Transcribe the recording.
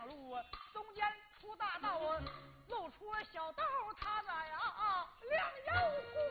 路，中间出大道，露出了小道，他那呀良药